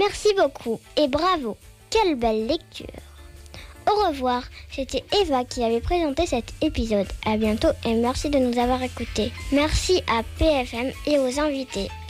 Merci beaucoup et bravo. Quelle belle lecture. Au revoir, c'était Eva qui avait présenté cet épisode. À bientôt et merci de nous avoir écoutés. Merci à PFM et aux invités.